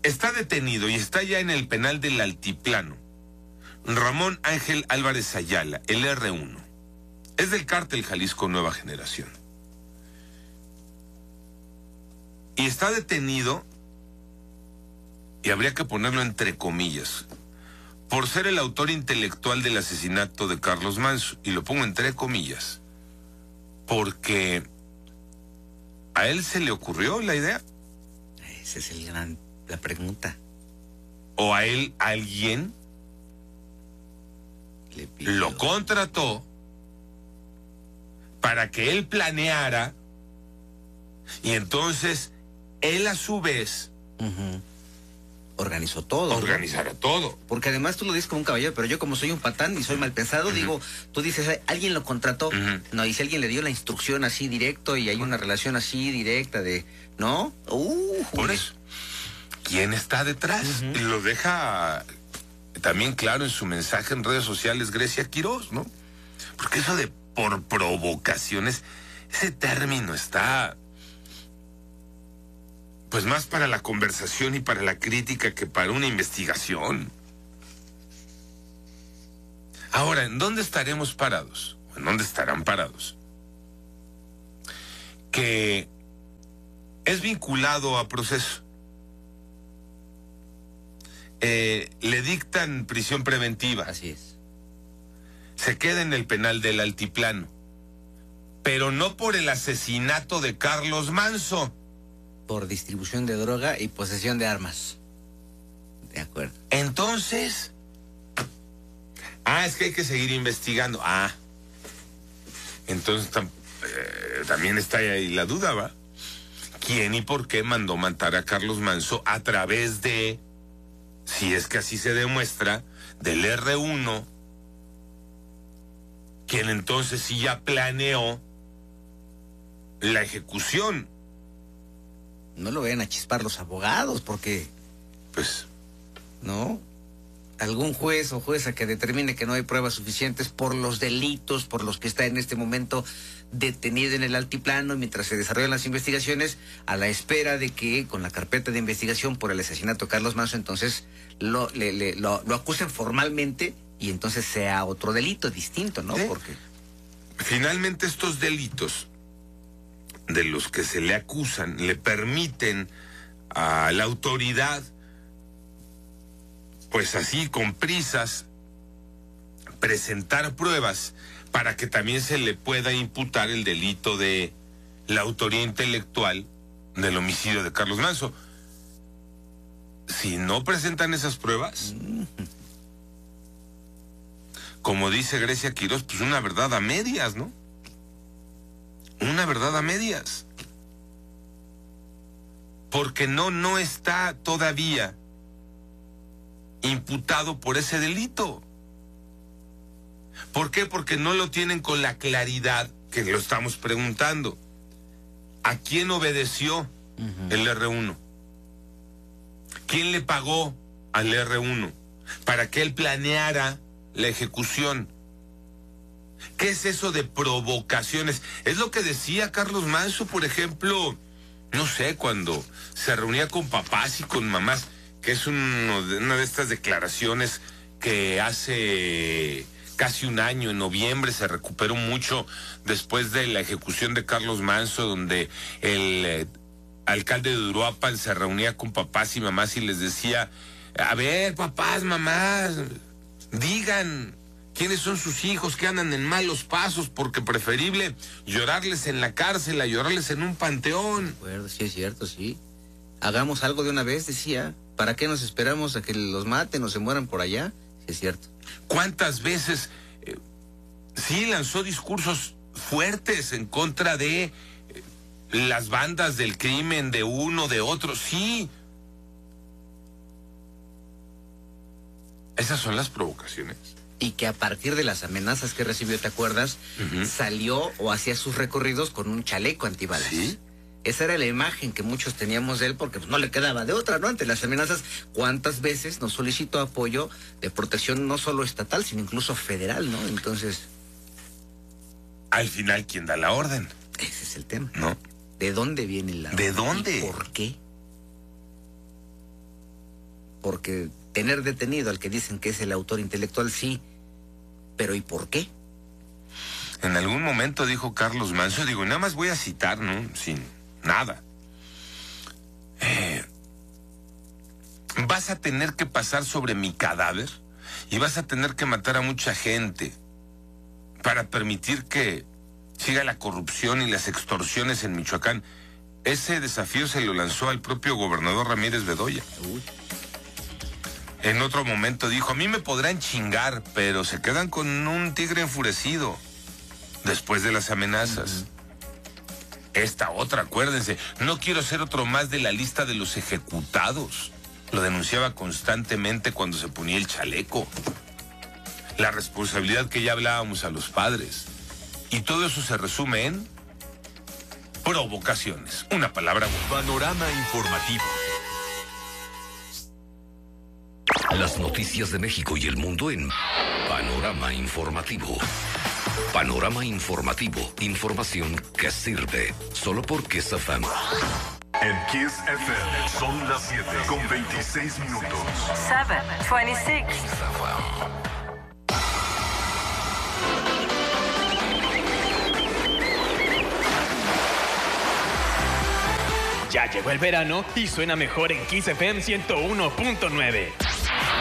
Está detenido y está ya en el penal del Altiplano Ramón Ángel Álvarez Ayala, el R1. Es del cártel Jalisco Nueva Generación. Y está detenido, y habría que ponerlo entre comillas, por ser el autor intelectual del asesinato de Carlos Manso. Y lo pongo entre comillas, porque a él se le ocurrió la idea. Esa es la pregunta. O a él alguien lo contrató para que él planeara, y entonces él a su vez organizó todo. Organizara todo. Porque además tú lo dices como un caballero, pero yo como soy un patán y soy mal pensado, digo, tú dices, alguien lo contrató. No, y si alguien le dio la instrucción así directo y hay una relación así directa de, ¿no? Por eso, ¿quién está detrás? Y lo deja también claro en su mensaje en redes sociales Grecia Quiroz, ¿no? Porque eso de por provocaciones, ese término está pues más para la conversación y para la crítica que para una investigación. Ahora, ¿en dónde estaremos parados? ¿En dónde estarán parados? Que es vinculado a proceso. Le dictan prisión preventiva. Así es. Se queda en el penal del Altiplano, pero no por el asesinato de Carlos Manso. Por distribución de droga y posesión de armas. De acuerdo. Entonces, es que hay que seguir investigando. Entonces también está ahí la duda, ¿va? ¿Quién y por qué mandó matar a Carlos Manso a través de, si es que así se demuestra, del R1, quien entonces sí ya planeó la ejecución? No lo vayan a chispar los abogados, porque, pues, ¿no? Algún juez o jueza que determine que no hay pruebas suficientes por los delitos por los que está en este momento detenido en el Altiplano mientras se desarrollan las investigaciones, a la espera de que con la carpeta de investigación por el asesinato de Carlos Manso, entonces lo acusen formalmente y entonces sea otro delito distinto, ¿no? ¿Sí? Porque finalmente estos delitos de los que se le acusan le permiten a la autoridad, pues así con prisas, presentar pruebas para que también se le pueda imputar el delito de la autoría intelectual del homicidio de Carlos Manso. Si no presentan esas pruebas, como dice Grecia Quiroz, pues una verdad a medias, ¿no? Una verdad a medias. Porque no está todavía imputado por ese delito. ¿Por qué? Porque no lo tienen con la claridad que lo estamos preguntando. ¿A quién obedeció el R1? ¿Quién le pagó al R1 para que él planeara la ejecución? ¿Qué es eso de provocaciones? Es lo que decía Carlos Manso, por ejemplo, no sé, cuando se reunía con papás y con mamás, que es una de estas declaraciones que hace casi un año, en noviembre, se recuperó mucho después de la ejecución de Carlos Manso, donde el alcalde de Uruapan se reunía con papás y mamás y les decía, a ver, papás, mamás, digan quiénes son sus hijos que andan en malos pasos, porque preferible llorarles en la cárcel a llorarles en un panteón. De acuerdo, sí es cierto, sí. Hagamos algo de una vez, decía. ¿Para qué nos esperamos a que los maten o se mueran por allá? Sí es cierto. ¿Cuántas veces sí lanzó discursos fuertes en contra de las bandas del crimen, de uno, de otro? Sí. Esas son las provocaciones. Y que a partir de las amenazas que recibió, ¿te acuerdas? Salió o hacía sus recorridos con un chaleco antibalas. Sí. Esa era la imagen que muchos teníamos de él, porque pues, no le quedaba de otra, ¿no? Ante las amenazas, ¿cuántas veces nos solicitó apoyo de protección no solo estatal, sino incluso federal, ¿no? Entonces, al final, ¿quién da la orden? ese es el tema. ¿No? ¿De dónde viene la orden? ¿De dónde? ¿Y por qué? porque tener detenido al que dicen que es el autor intelectual, sí, pero ¿y por qué? En algún momento dijo Carlos Manso, digo, nada más voy a citar, ¿no? Sin nada. Vas a tener que pasar sobre mi cadáver y vas a tener que matar a mucha gente para permitir que siga la corrupción y las extorsiones en Michoacán. Ese desafío se lo lanzó al propio gobernador Ramírez Bedoya. En otro momento dijo, a mí me podrán chingar, pero se quedan con un tigre enfurecido después de las amenazas. Esta otra, acuérdense, no quiero ser otro más de la lista de los ejecutados. Lo denunciaba constantemente cuando se ponía el chaleco. La responsabilidad que ya hablábamos a los padres. Y todo eso se resume en provocaciones. Una palabra. Panorama informativo. Las noticias de México y el mundo en Panorama Informativo. Panorama Informativo. Información que sirve. Solo por Kiss FM. En Kiss FM son las 7:26. 7:26. Ya llegó el verano y suena mejor en Kiss FM 101.9.